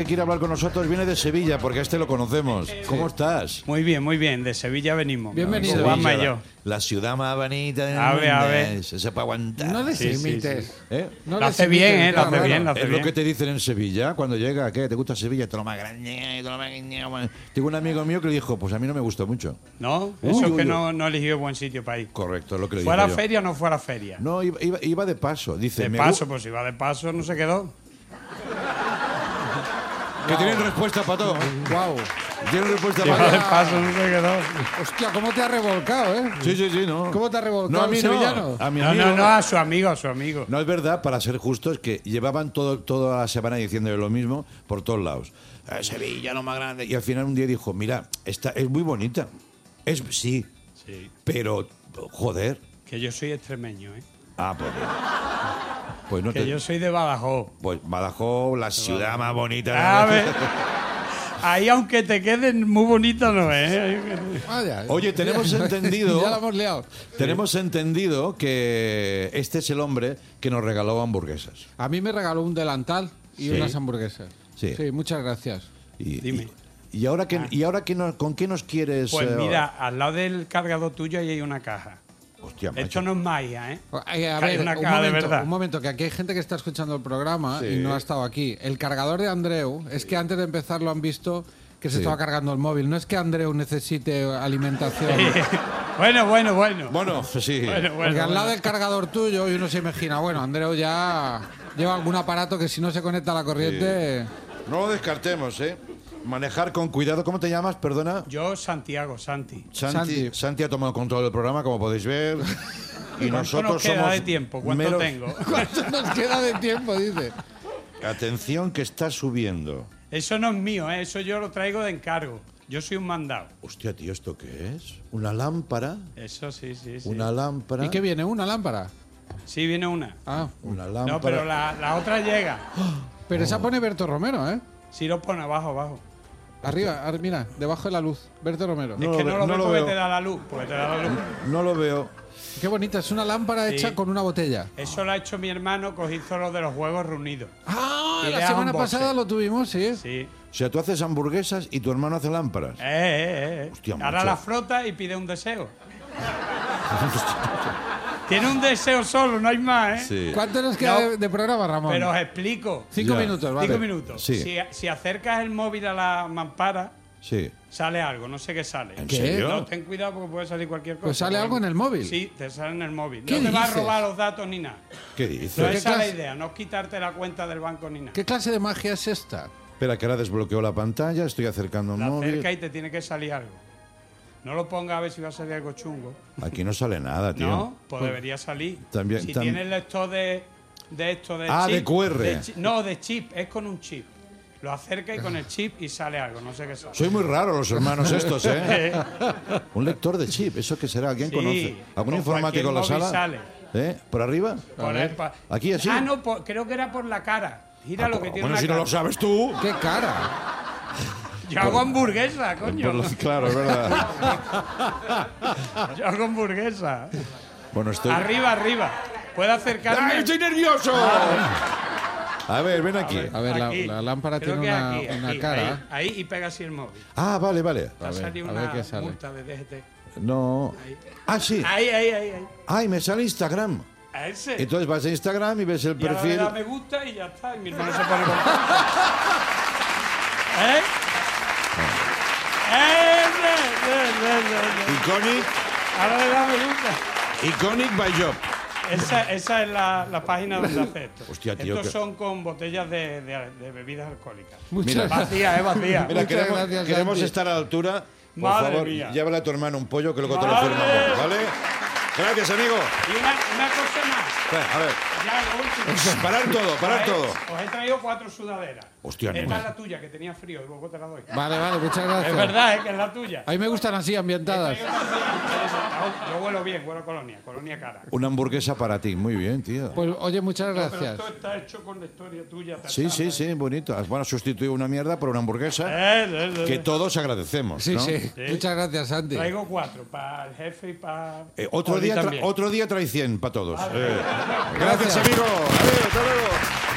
Que quiere hablar con nosotros viene de Sevilla, porque a este lo conocemos. ¿Cómo estás? Muy bien. De Sevilla venimos. Bienvenido. Sevilla, Juanma y yo. La ciudad más bonita del A ver, a ver. mundo. Se puede aguantar. No les Sí, sí, imites. ¿Eh? No Lo les hace bien, imites, lo hace claro. bien, lo hace Es lo bien. que te dicen en Sevilla cuando llega. ¿Qué? ¿Te gusta Sevilla? Todo lo más grande, todo lo más grande. Tengo un amigo mío que le dijo, pues a mí no me gusta mucho. ¿No? Uy, Eso es uy, que uy. no eligió buen sitio para ir. Correcto, es lo que le ¿Fue a dije la yo. feria o no fue a la feria? No, iba de paso. Dice, De me paso, pues si va de paso no se quedó. que tienen respuesta para todo. Guau. Tienen respuesta Si para va todo. de paso no se quedó. Hostia, ¿cómo te has revolcado, eh? Sí, no. ¿Cómo te has revolcado, No, a mí sevillano? no. A mi No, amigo. no, a su amigo. No es verdad, para ser justos, que llevaban toda la semana diciéndole lo mismo por todos lados. Sevilla, lo más grande. Y al final un día dijo, mira, esta es muy bonita. Sí, Sí. pero, joder. Que yo soy extremeño, ¿eh? Ah, pues no Que yo soy de Badajoz. Pues Badajoz, la ciudad más bonita. A ver. Ahí, aunque te queden muy bonito, no es. Vaya. Oye, tenemos entendido. Ya la hemos liado. Tenemos entendido que este es el hombre que nos regaló hamburguesas. A mí me regaló un delantal y Sí. unas hamburguesas. Sí. Muchas gracias. Dime. Y ahora ¿con qué nos quieres? Pues mira, al lado del cargador tuyo ahí hay una caja. Hostia, macho. Esto no es magia, ¿eh? Ay, a Que hay ver, una caja de verdad. un momento, que aquí hay gente que está escuchando el programa Sí. y no ha estado aquí. El cargador de Andreu, es que antes de empezar lo han visto que se Sí. estaba cargando el móvil. No es que Andreu necesite alimentación. Bueno. Bueno, sí. Porque al lado del cargador tuyo y uno se imagina, bueno, Andreu ya lleva algún aparato que si no se conecta a la corriente... No lo descartemos, ¿eh? Manejar con cuidado. ¿Cómo te llamas? Perdona. Yo, Santiago, Santi. Santi ha tomado control del programa, como podéis ver. Y ¿Cuánto nosotros nos queda somos de tiempo? ¿Cuánto meros- tengo? ¿Cuánto nos queda de tiempo? Dice. Atención que está subiendo. Eso no es mío, ¿eh? Eso yo lo traigo de encargo. Yo soy un mandado. Hostia, tío, ¿esto qué es? ¿Una lámpara? Eso sí. ¿Una lámpara? ¿Y qué viene? ¿Una lámpara? Sí, viene una. Ah, Una lámpara. No, pero la otra llega. pero esa pone Berto Romero, ¿eh? Si lo pone abajo. Arriba, mira, debajo de la luz. Berto Romero. No Es que lo no ve- lo no veo lo porque veo. te da la luz. Porque te da la luz. No lo veo. Qué bonita, es una lámpara Sí. hecha con una botella. Eso lo ha hecho mi hermano, cogí lo de los Juegos Reunidos. Ah, Y le la das semana un boxe. pasada lo tuvimos, sí. Sí. O sea, tú haces hamburguesas y tu hermano hace lámparas. Hostia, Ahora macho. la frota y pide un deseo. Tiene un deseo solo, no hay más, ¿eh? Sí. ¿Cuánto nos queda No. de programa, Ramón? Pero os explico. 5 Ya. minutos, vale. 5 minutos. Sí. Si acercas el móvil a la mampara, Sí. sale algo, no sé qué sale. ¿En ¿Qué? serio? No, ten cuidado porque puede salir cualquier cosa. Pues sale Pero algo en el móvil. Sí, te sale en el móvil. ¿Qué No te va a dices? robar los datos ni nada. ¿Qué No dices? ¿Qué esa es la clase? idea, no es quitarte la cuenta del banco ni nada. ¿Qué clase de magia es esta? Espera, que ahora desbloqueo la pantalla, estoy acercando el La móvil. acerca y te tiene que salir algo. No lo ponga a ver si va a salir algo chungo. Aquí no sale nada, tío. No, pues debería salir. También- si tam- tienes lector de esto de Ah, chip, de QR. no, de chip, es con un chip. Lo acerca y con el chip y sale algo, no sé qué sale. Soy muy raro los hermanos estos, ¿eh? Un lector de chip, ¿eso qué será? ¿Alguien Sí, conoce? ¿Algún con informático en la cualquier sala? móvil ¿Eh? ¿Por arriba? Por el pa- ¿Aquí así? Ah, no, creo que era por la cara. Gira lo que tiene Bueno, la si no cara. lo sabes tú. ¡Qué cara! Yo hago hamburguesa, coño. Claro, es verdad. Yo hago hamburguesa. Bueno, estoy... Arriba. ¿Puedo acercarme? ¡Ay, estoy nervioso! A ver, ven aquí. A ver, Aquí. la lámpara Creo tiene que una aquí, cara. Ahí y pega así el móvil. Ah, vale. Te ha ver, salido a ver una qué sale. multa de DGT. No. Ah, sí. Ahí. Ay, me sale Instagram. A ese. Entonces vas a Instagram y ves el Y ahora le perfil. da me gusta y ya está. Y mi hermano se pone con... ¿Eh? Iconic, Ahora le da me gusta. Iconic by Job. Esa es la página donde hace esto. Hostia, tío, Estos que- son con botellas de bebidas alcohólicas. Muchas Vacía, vacía. Mira, Muchas queremos, gracias, queremos Santi. estar a la altura. Por Madre favor, mía. llévale a tu hermano un pollo que luego te lo Madre. firmamos, ¿vale? Gracias, amigo. Y una cosa más. A ver, Ya lo último. parar todo. Os he traído 4 sudaderas. Hostia, Esta no. es la tuya, que tenía frío, y luego te la doy. Vale, muchas Es gracias. verdad, que es la tuya. A mí me gustan así, ambientadas. Yo huelo bien, huelo colonia cara. Una hamburguesa para ti. Muy bien, tío. Pues oye, muchas Pero gracias. esto está hecho con la historia tuya. Sí, bonito. Has bueno, sustituido una mierda por una hamburguesa que todos agradecemos. Sí, ¿no? sí. Muchas gracias, Santi. Traigo 4, para el jefe y para... Otro Oli día también. trae 100 para todos. Gracias, amigo. Adiós, hasta luego.